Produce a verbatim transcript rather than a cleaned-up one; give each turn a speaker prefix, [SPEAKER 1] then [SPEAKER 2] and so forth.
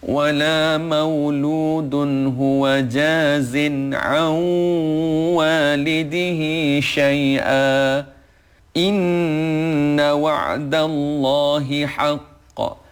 [SPEAKER 1] ولا مولود هو جاز عن والده شيئا إن وعد الله حق